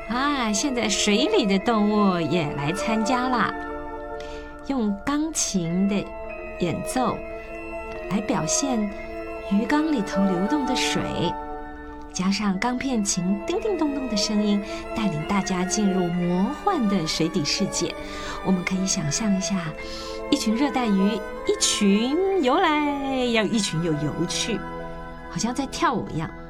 啊，现在水里的动物也来参加啦，用钢琴的演奏来表现鱼缸里头流动的水，加上钢片琴叮叮咚咚的声音，带领大家进入魔幻的水底世界。我们可以想象一下，一群热带鱼，一群游来，一群又游去，好像在跳舞一样。